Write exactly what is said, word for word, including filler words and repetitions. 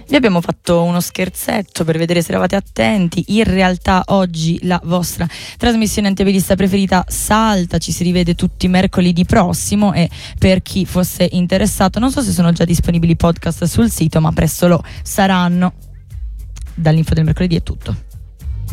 Vi abbiamo fatto uno scherzetto per vedere se eravate attenti. In realtà oggi la vostra trasmissione antiapista preferita salta, ci si rivede tutti mercoledì prossimo, e per chi fosse interessato, non so se sono già disponibili podcast sul sito, ma presto lo saranno. Dall'info del mercoledì è tutto.